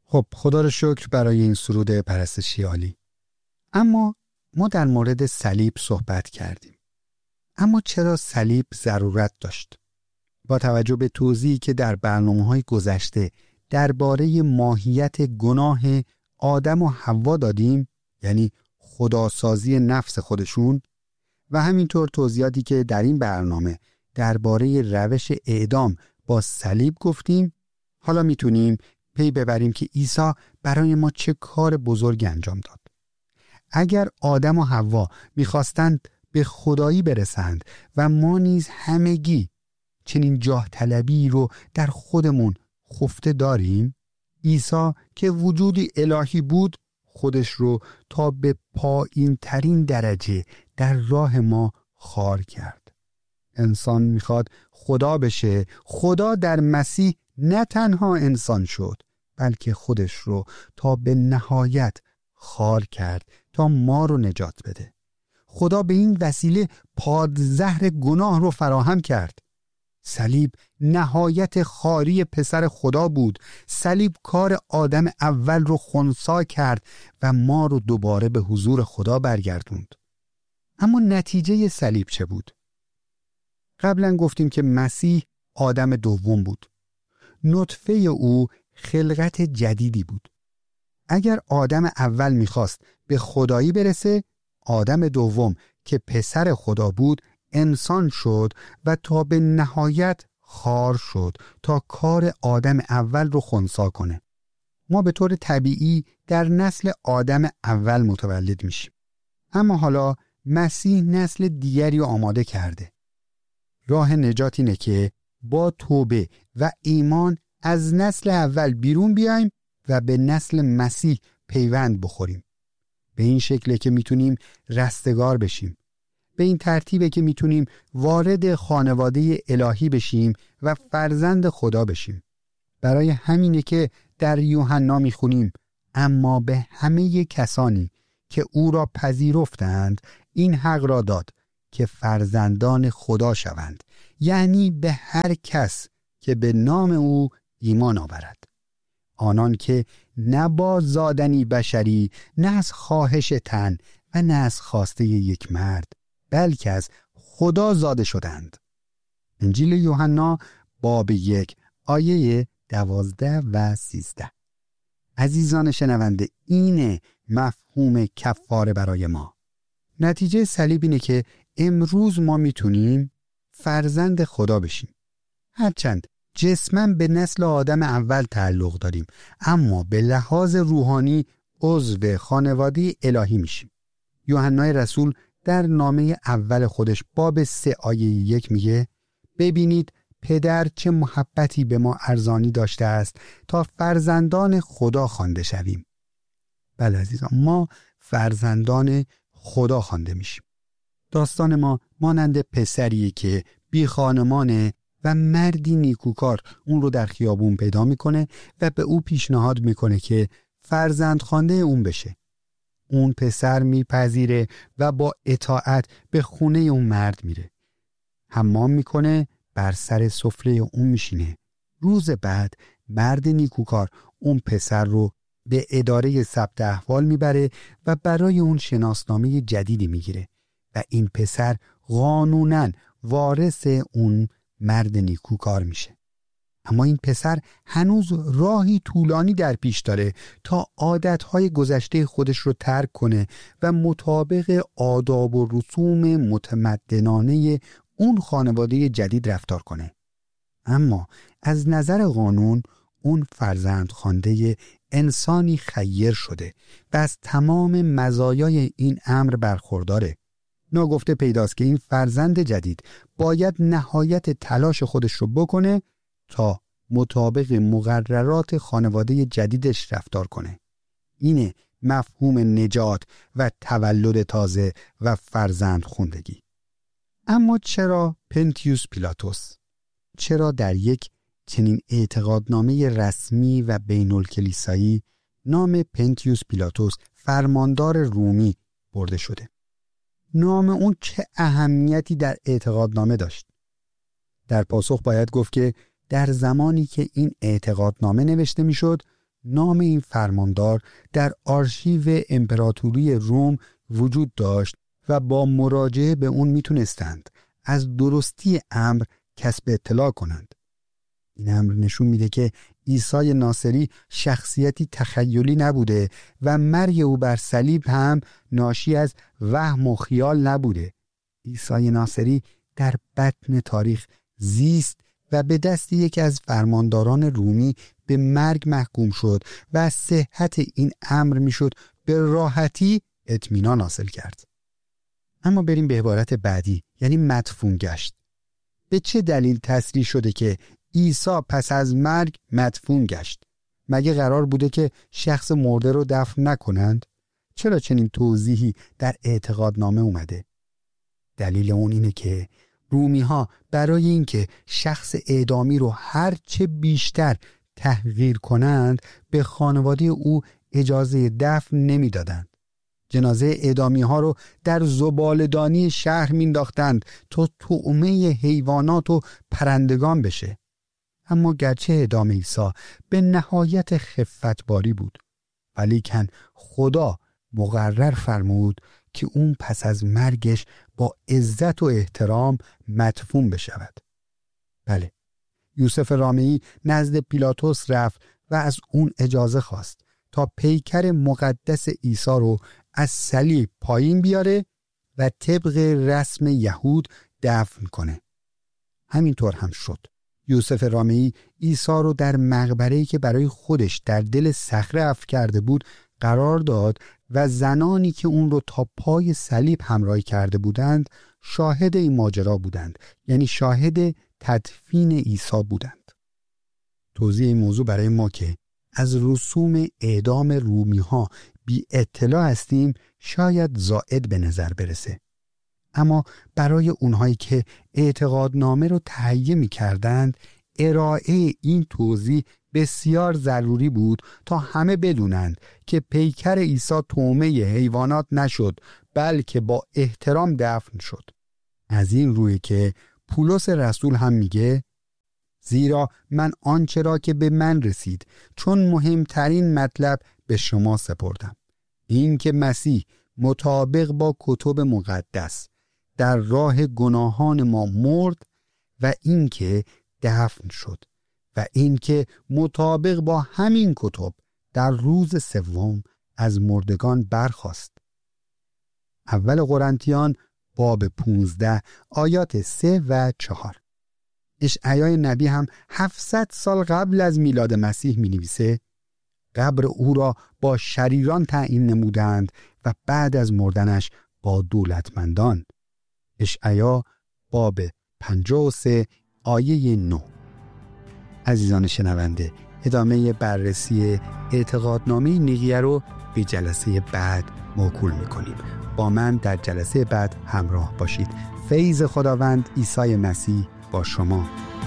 خب خدا رو شکر برای این سرود پرستشی عالی. اما ما در مورد صلیب صحبت کردیم. اما چرا صلیب ضرورت داشت؟ با توجه به توضیحی که در برنامه‌های گذشته درباره ماهیت گناه آدم و حوا دادیم، یعنی خداسازی نفس خودشون، و همینطور توضیحاتی که در این برنامه درباره روش اعدام با صلیب گفتیم، حالا میتونیم پی ببریم که عیسی برای ما چه کار بزرگ انجام داد. اگر آدم و حوا میخواستند به خدایی برسند و ما نیز همگی چنین جاه طلبی رو در خودمون خفته داریم، عیسی که وجودی الهی بود خودش رو تا به پایین ترین درجه در راه ما خوار کرد. انسان میخواد خدا بشه. خدا در مسیح نه تنها انسان شد بلکه خودش رو تا به نهایت خوار کرد تا ما رو نجات بده. خدا به این وسیله پادزهر گناه رو فراهم کرد. صلیب نهایت خواری پسر خدا بود. صلیب کار آدم اول رو خنثی کرد و ما رو دوباره به حضور خدا برگردوند. اما نتیجه صلیب چه بود؟ قبلا گفتیم که مسیح آدم دوم بود. نطفه او خلقت جدیدی بود. اگر آدم اول میخواست به خدایی برسه، آدم دوم که پسر خدا بود انسان شد و تا به نهایت خوار شد تا کار آدم اول رو خنثی کنه. ما به طور طبیعی در نسل آدم اول متولد میشیم. اما حالا مسیح نسل دیگری رو آماده کرده. راه نجات اینه که با توبه و ایمان از نسل اول بیرون بیایم و به نسل مسیح پیوند بخوریم. به این شکله که میتونیم رستگار بشیم. به این ترتیبه که میتونیم وارد خانواده الهی بشیم و فرزند خدا بشیم. برای همینه که در یوحنا میخونیم اما به همه کسانی که او را پذیرفتند این حق را داد که فرزندان خدا شوند، یعنی به هر کس که به نام او ایمان آورد. آنان که نه با زادنی بشری، نه از خواهش تن و نه از خواسته یک مرد، بلکه از خدا زاده شدند. انجیل یوحنا باب 1 آیه 12 و 13. عزیزان شنونده، اینه مفهوم کفاره برای ما. نتیجه صلیب اینه که امروز ما میتونیم فرزند خدا بشیم. هرچند جسماً به نسل آدم اول تعلق داریم، اما به لحاظ روحانی عضو خانواده الهی میشیم. یوحنای رسول در نامه اول خودش باب 3 آیه 1 میگه ببینید پدر چه محبتی به ما ارزانی داشته است تا فرزندان خدا خوانده شویم. بله عزیزان، ما فرزندان خدا خوانده میشیم. داستان ما مانند پسریه که بی خانمانه و مردی نیکوکار اون رو در خیابون پیدا میکنه و به او پیشنهاد میکنه که فرزند خوانده اون بشه. اون پسر میپذیره و با اطاعت به خونه اون مرد میره. حمام میکنه، بر سر سفره اون میشینه. روز بعد مرد نیکوکار اون پسر رو به اداره ثبت احوال میبره و برای اون شناسنامه جدیدی میگیره و این پسر قانوناً وارث اون مرد نیکوکار میشه. اما این پسر هنوز راهی طولانی در پیش داره تا عادتهای گذشته خودش رو ترک کنه و مطابق آداب و رسوم متمدنانه اون خانواده جدید رفتار کنه. اما از نظر قانون اون فرزند خوانده انسانی خیر شده و از تمام مزایای این امر برخورداره. ناگفته پیداست که این فرزند جدید باید نهایت تلاش خودش رو بکنه تا مطابق مقررات خانواده جدیدش رفتار کنه. اینه مفهوم نجات و تولد تازه و فرزند خوندگی. اما چرا پنتیوس پیلاتوس؟ چرا در یک چنین اعتقادنامه رسمی و بین الکلیسایی نام پنتیوس پیلاتوس فرماندار رومی برده شده؟ نام اون چه اهمیتی در اعتقادنامه داشت؟ در پاسخ باید گفت که در زمانی که این اعتقادنامه نوشته میشد نام این فرماندار در آرشیو امپراتوری روم وجود داشت و با مراجعه به اون میتونستند از درستی امر کسب اطلاع کنند. این امر نشون میده که عیسی ناصری شخصیتی تخیلی نبوده و مرگ او بر صلیب هم ناشی از وهم و خیال نبوده. عیسی ناصری در بطن تاریخ زیست و به دست یکی از فرمانداران رومی به مرگ محکوم شد و از صحت این امر میشد به راحتی اطمینان حاصل کرد. اما بریم به عبارت بعدی، یعنی مدفون گشت. به چه دلیل تصریح شده که عیسی پس از مرگ مدفون گشت؟ مگه قرار بوده که شخص مرده رو دفن نکنند؟ چرا چنین توضیحی در اعتقادنامه اومده؟ دلیل اون اینه که رومی ها برای اینکه شخص اعدامی رو هر چه بیشتر تحقیر کنند به خانواده او اجازه دفن نمیدادند. جنازه اعدامی ها رو در زباله‌دانی شهر مینداختند تا طعمه حیوانات و پرندگان بشه. اما گرچه اعدام عیسی به نهایت خفتباری بود، ولیکن خدا مقرر فرمود که اون پس از مرگش با عزت و احترام مدفون بشود. بله، یوسف رامعی نزد پیلاتوس رفت و از اون اجازه خواست تا پیکر مقدس عیسی رو از صلیب پایین بیاره و طبق رسم یهود دفن کنه. همینطور هم شد. یوسف رامعی عیسی رو در مقبره‌ای که برای خودش در دل صخره افر کرده بود قرار داد و زنانی که اون رو تا پای صلیب همراهی کرده بودند شاهد این ماجرا بودند، یعنی شاهد تدفین عیسی بودند. توضیح این موضوع برای ما که از رسوم اعدام رومی ها بی اطلاع هستیم شاید زائد به نظر برسه، اما برای اونهایی که اعتقادنامه رو تهیه می کردند ارائه این توضیح بسیار ضروری بود تا همه بدونند که پیکر عیسی طعمه حیوانات نشد بلکه با احترام دفن شد. از این روی که پولس رسول هم میگه زیرا من آنچه را که به من رسید چون مهمترین مطلب به شما سپردم، این که مسیح مطابق با کتب مقدس در راه گناهان ما مرد و این که دفن شد و این که مطابق با همین کتب در روز سوم از مردگان برخاست. اول قرنتیان باب 15 آیات 3 و 4. اشعیا نبی هم 700 سال قبل از میلاد مسیح می نویسه قبر او را با شریران تعیین نمودند و بعد از مردنش با دولتمندان. اشعیا باب 53 آیه 9. عزیزان شنونده، ادامه بررسی اعتقادنامه نیقیه رو به جلسه بعد موکول میکنیم. با من در جلسه بعد همراه باشید. فیض خداوند عیسی مسیح با شما.